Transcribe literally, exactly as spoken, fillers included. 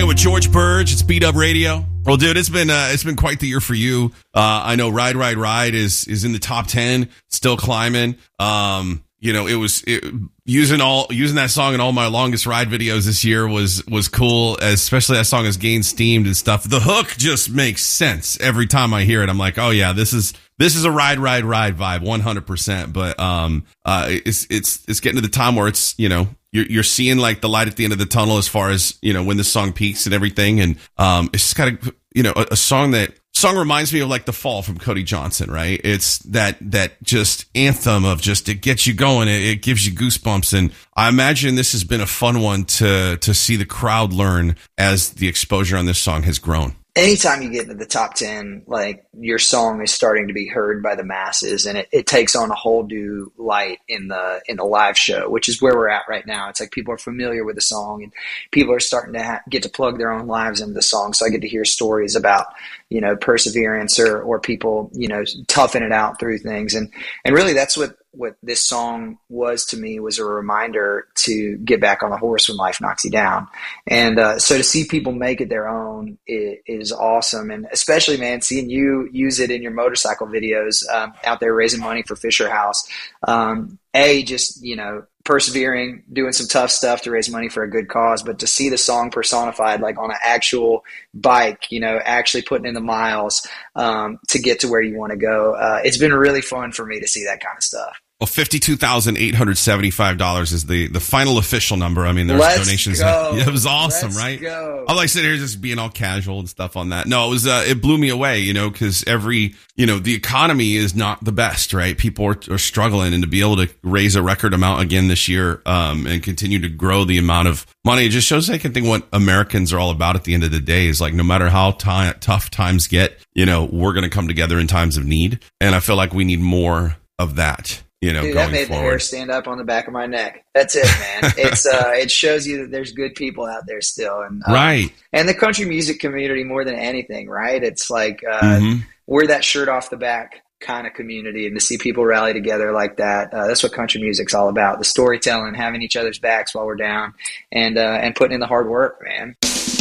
hanging with George Burge. It's Beat Up Radio. Well, dude, it's been uh, it's been quite the year for you. Uh, I know Ride, Ride, Ride is is in the top ten, still climbing. Um, you know, it was it, using all using that song in all my longest ride videos this year was was cool. Especially that song has gained steam and stuff. The hook just makes sense every time I hear it. I'm like, oh yeah, this is this is a Ride, Ride, Ride vibe, one hundred percent. But um, uh, it's it's it's getting to the time where it's, you know, You're, you're seeing like the light at the end of the tunnel as far as, you know, when the song peaks and everything. And um, it's just got a, you know, a, a song that song reminds me of like The Fall from Cody Johnson, right? It's that that just anthem of just it gets you going. It, it gives you goosebumps. And I imagine this has been a fun one to to see the crowd learn as the exposure on this song has grown. Anytime you get into the top ten, like your song is starting to be heard by the masses, and it, it takes on a whole new light in the in the live show, which is where we're at right now. It's like people are familiar with the song, and people are starting to ha- get to plug their own lives into the song. So I get to hear stories about, you know, perseverance or or people, you know, toughing it out through things, and and really that's what. what this song was to me was a reminder to get back on the horse when life knocks you down. And uh, so to see people make it their own is, is awesome. And especially, man, seeing you use it in your motorcycle videos um, out there raising money for Fisher House. Um, a, just, you know, persevering, doing some tough stuff to raise money for a good cause, but to see the song personified like on an actual bike, you know, actually putting in the miles um, to get to where you want to go. Uh, it's been really fun for me to see that kind of stuff. Well, fifty-two thousand eight hundred seventy-five dollars is the, the final official number. I mean, there's Let's donations. Go. It was awesome, Let's right? Go. I like sitting here just being all casual and stuff on that. No, it was, uh, it blew me away, you know, cause every, you know, the economy is not the best, right? People are, are struggling, and to be able to raise a record amount again this year, um, and continue to grow the amount of money, it just shows, I can think what Americans are all about at the end of the day is like, no matter how t- tough times get, you know, we're going to come together in times of need. And I feel like we need more of that. You know, Dude, going that made forward. The hair stand up on the back of my neck. That's it, man. It's uh, it shows you that there's good people out there still, and uh, right. And the country music community more than anything, right? It's like uh, mm-hmm. we're that shirt off the back kind of community, and to see people rally together like that, uh, that's what country music's all about: the storytelling, having each other's backs while we're down, and uh, and putting in the hard work, man.